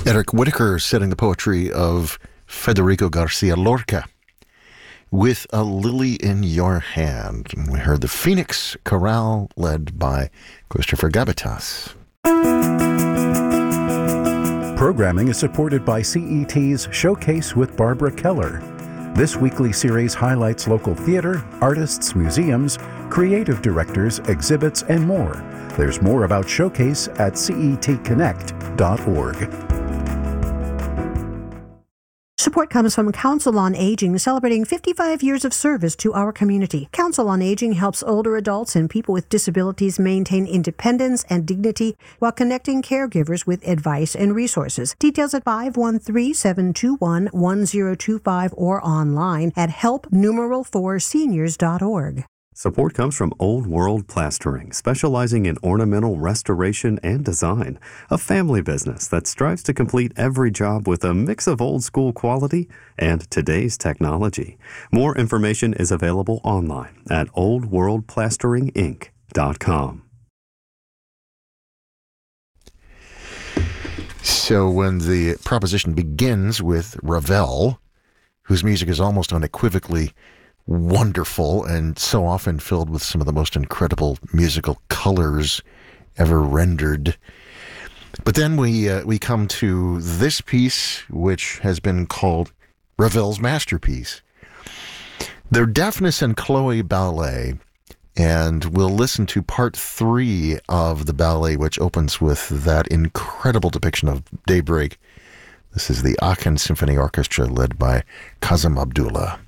Eric Whitacre setting the poetry of Federico Garcia Lorca with A Lily in Your Hand. And we heard the Phoenix Chorale led by Christopher Gabitas. Programming is supported by CET's Showcase with Barbara Keller. This weekly series highlights local theater, artists, museums, creative directors, exhibits, and more. There's more about Showcase at cetconnect.org. Support comes from Council on Aging, celebrating 55 years of service to our community. Council on Aging helps older adults and people with disabilities maintain independence and dignity while connecting caregivers with advice and resources. Details at 513-721-1025 or online at help4seniors.org. Support comes from Old World Plastering, specializing in ornamental restoration and design, a family business that strives to complete every job with a mix of old school quality and today's technology. More information is available online at oldworldplasteringinc.com. So when the proposition begins with Ravel, whose music is almost unequivocally wonderful and so often filled with some of the most incredible musical colors ever rendered. But then we come to this piece, which has been called Ravel's masterpiece. The Daphnis and Chloe Ballet, and we'll listen to part 3 of the ballet, which opens with that incredible depiction of daybreak. This is the Aachen Symphony Orchestra led by Kazem Abdullah.